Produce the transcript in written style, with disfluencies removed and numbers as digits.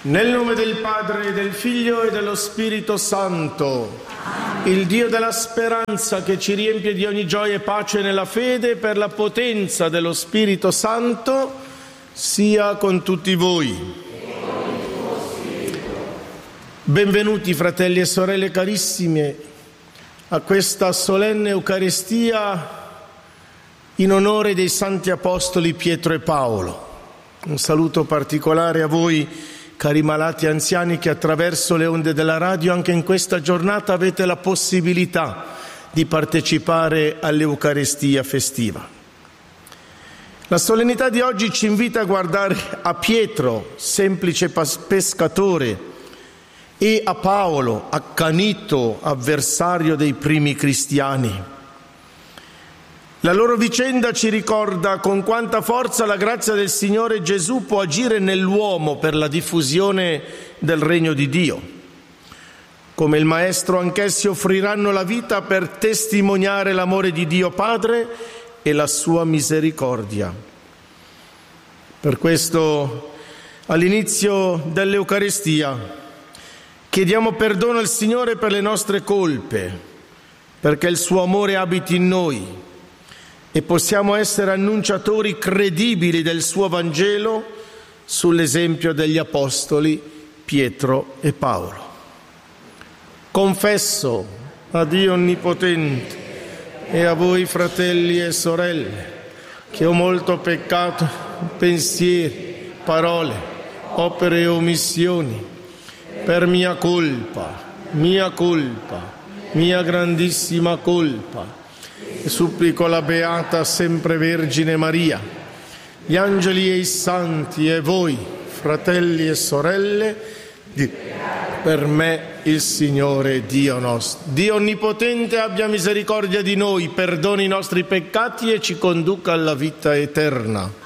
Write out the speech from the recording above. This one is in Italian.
Nel nome del Padre, del Figlio e dello Spirito Santo, il Dio della speranza che ci riempie di ogni gioia e pace nella fede per la potenza dello Spirito Santo, sia con tutti voi. Benvenuti fratelli e sorelle carissime a questa solenne Eucaristia in onore dei Santi Apostoli Pietro e Paolo. Un saluto particolare a voi, cari malati anziani, che attraverso le onde della radio anche in questa giornata avete la possibilità di partecipare all'Eucaristia festiva. La solennità di oggi ci invita a guardare a Pietro, semplice pescatore, e a Paolo, accanito avversario dei primi cristiani. La loro vicenda ci ricorda con quanta forza la grazia del Signore Gesù può agire nell'uomo per la diffusione del regno di Dio. Come il Maestro, anch'essi offriranno la vita per testimoniare l'amore di Dio Padre e la sua misericordia. Per questo, all'inizio dell'Eucaristia, chiediamo perdono al Signore per le nostre colpe, perché il suo amore abiti in noi e possiamo essere annunciatori credibili del suo Vangelo sull'esempio degli Apostoli Pietro e Paolo. Confesso a Dio Onnipotente e a voi fratelli e sorelle che ho molto peccato, pensieri, parole, opere e omissioni, per mia grandissima colpa. E supplico la Beata Sempre Vergine Maria, gli angeli e i santi e voi, fratelli e sorelle, per me il Signore Dio nostro. Dio Onnipotente abbia misericordia di noi, perdoni i nostri peccati e ci conduca alla vita eterna.